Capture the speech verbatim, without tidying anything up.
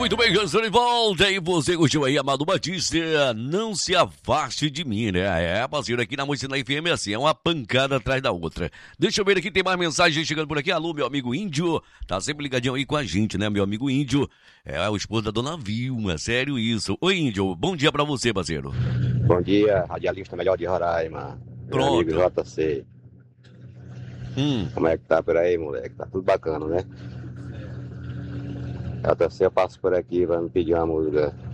Muito bem, já estou de volta. E você curtiu aí, Amado Batista? Não se afaste de mim, né? É, parceiro, aqui na Moicina F M é assim, é uma pancada atrás da outra. Deixa eu ver aqui, tem mais mensagem chegando por aqui. Alô, meu amigo Índio. Tá sempre ligadinho aí com a gente, né, meu amigo Índio? É o esposo da dona Vilma, sério isso. Oi, Índio, bom dia pra você, parceiro. Bom dia, radialista melhor de Roraima. Meu Pronto. amigo J C. Hum. Como é que tá por aí, moleque? Tá tudo bacana, né? J C, eu passo por aqui pra me pedir uma música